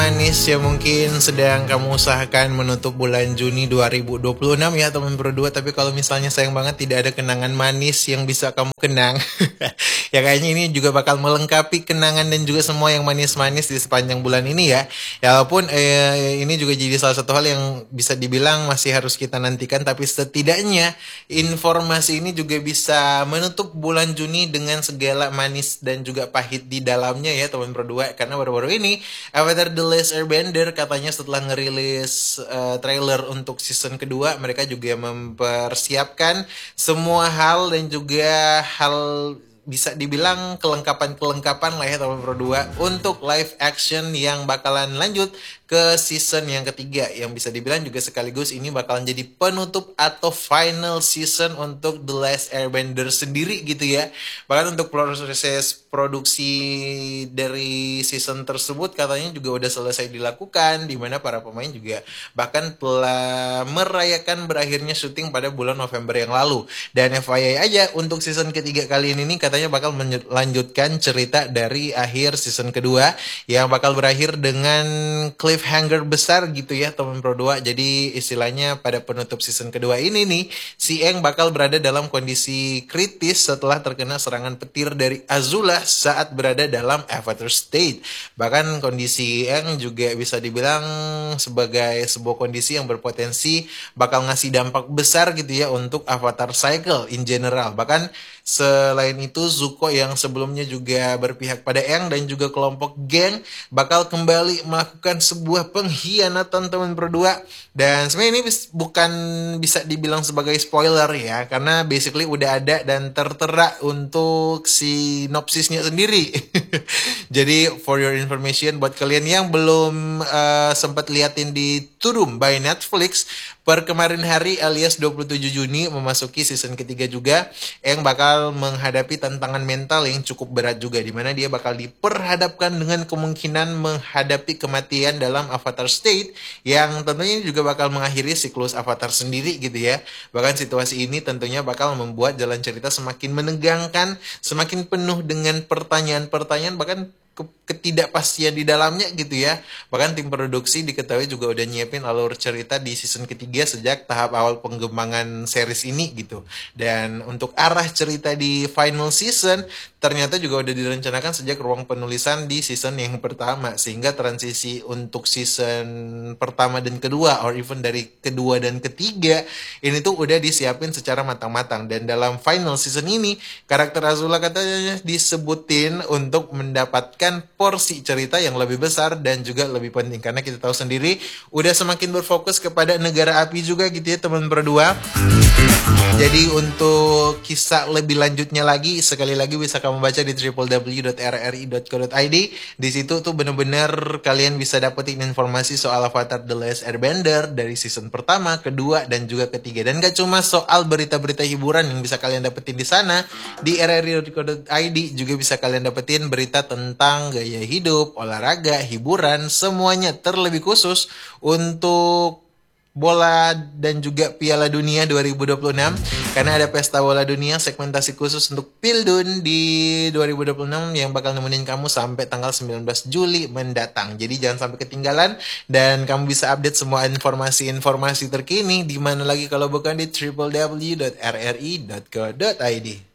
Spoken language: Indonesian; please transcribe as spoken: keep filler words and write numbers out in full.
Manis yang mungkin sedang kamu usahakan menutup bulan Juni dua ribu dua puluh enam ya teman berdua. Tapi kalau misalnya sayang banget tidak ada kenangan manis yang bisa kamu kenang, ya kayaknya ini juga bakal melengkapi kenangan dan juga semua yang manis-manis di sepanjang bulan ini ya. Ya walaupun eh, ini juga jadi salah satu hal yang bisa dibilang masih harus kita nantikan, tapi setidaknya informasi ini juga bisa menutup bulan Juni dengan segala manis dan juga pahit di dalamnya ya teman berdua. Karena baru-baru ini Avatar The Last Airbender katanya setelah ngerilis uh, trailer untuk season kedua, mereka juga mempersiapkan semua hal dan juga hal bisa dibilang kelengkapan-kelengkapan lah ya teman berdua untuk live action yang bakalan lanjut ke season yang ketiga, yang bisa dibilang juga sekaligus ini bakalan jadi penutup atau final season untuk The Last Airbender sendiri gitu ya. Bahkan untuk proses produksi dari season tersebut katanya juga udah selesai dilakukan, dimana para pemain juga bahkan telah merayakan berakhirnya syuting pada bulan November yang lalu. Dan F Y I aja, untuk season ketiga kali ini nih katanya bakal melanjutkan cerita dari akhir season kedua yang bakal berakhir dengan cliffhanger besar gitu ya teman berdua. Jadi istilahnya pada penutup season kedua ini nih, si Aang bakal berada dalam kondisi kritis setelah terkena serangan petir dari Azula saat berada dalam Avatar State. Bahkan kondisi Aang juga bisa dibilang sebagai sebuah kondisi yang berpotensi bakal ngasih dampak besar gitu ya untuk Avatar Cycle in general. Bahkan selain itu, Zuko yang sebelumnya juga berpihak pada Aang dan juga kelompok geng bakal kembali melakukan sebuah pengkhianatan teman berdua. Dan sebenarnya ini bukan bisa dibilang sebagai spoiler ya, karena basically udah ada dan tertera untuk sinopsisnya sendiri. Jadi for your information, buat kalian yang belum uh, sempat liatin di Tudum by Netflix, per kemarin hari alias dua puluh tujuh Juni memasuki season ketiga juga, Aang bakal menghadapi tantangan mental yang cukup berat juga, dimana dia bakal diperhadapkan dengan kemungkinan menghadapi kematian dalam Avatar State, yang tentunya juga bakal mengakhiri siklus Avatar sendiri gitu ya. Bahkan situasi ini tentunya bakal membuat jalan cerita semakin menegangkan, semakin penuh dengan pertanyaan-pertanyaan, bahkan ketidakpastian di dalamnya gitu ya. Bahkan tim produksi diketahui juga udah nyiapin alur cerita di season ketiga sejak tahap awal pengembangan series ini gitu. Dan untuk arah cerita di final season ternyata juga udah direncanakan sejak ruang penulisan di season yang pertama, sehingga transisi untuk season pertama dan kedua, or even dari kedua dan ketiga, ini tuh udah disiapin secara matang-matang. Dan dalam final season ini, karakter Azula katanya disebutin untuk mendapatkan porsi cerita yang lebih besar dan juga lebih penting, karena kita tahu sendiri udah semakin berfokus kepada negara api juga gitu ya teman berdua. Jadi untuk kisah lebih lanjutnya lagi, sekali lagi bisa kamu baca di w w w dot r r i dot co dot i d. Di situ tuh bener-bener kalian bisa dapetin informasi soal Avatar The Last Airbender dari season pertama, kedua, dan juga ketiga. Dan gak cuma soal berita-berita hiburan yang bisa kalian dapetin di sana, di r r i dot co dot i d juga bisa kalian dapetin berita tentang gaya hidup, olahraga, hiburan, semuanya, terlebih khusus untuk bola dan juga Piala Dunia dua ribu dua puluh enam, karena ada pesta bola dunia segmentasi khusus untuk Pildun di dua ribu dua puluh enam yang bakal nemenin kamu sampai tanggal sembilan belas Juli mendatang. Jadi jangan sampai ketinggalan, dan kamu bisa update semua informasi-informasi terkini di mana lagi kalau bukan di w w w dot r r i dot co dot i d.